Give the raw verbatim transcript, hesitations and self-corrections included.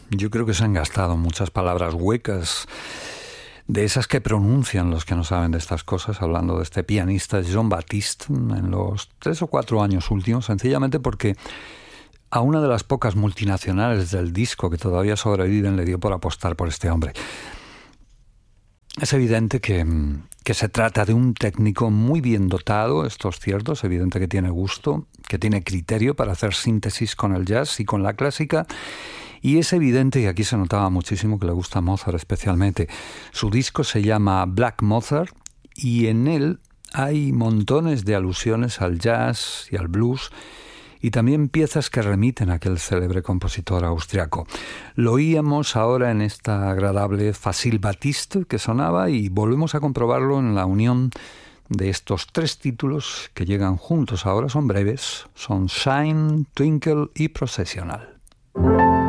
Yo creo que se han gastado muchas palabras huecas, de esas que pronuncian los que no saben de estas cosas, hablando de este pianista Jon Batiste en los tres o cuatro años últimos, sencillamente porque a una de las pocas multinacionales del disco que todavía sobreviven le dio por apostar por este hombre. Es evidente que, que se trata de un técnico muy bien dotado, esto es cierto, es evidente que tiene gusto, que tiene criterio para hacer síntesis con el jazz y con la clásica, y es evidente, y aquí se notaba muchísimo, que le gusta Mozart especialmente. Su disco se llama Black Mozart y en él hay montones de alusiones al jazz y al blues, y también piezas que remiten a aquel célebre compositor austriaco. Lo oíamos ahora en esta agradable Facile Batiste que sonaba, y volvemos a comprobarlo en la unión de estos tres títulos que llegan juntos ahora. Son breves, son Shine, Twinkle y Processional.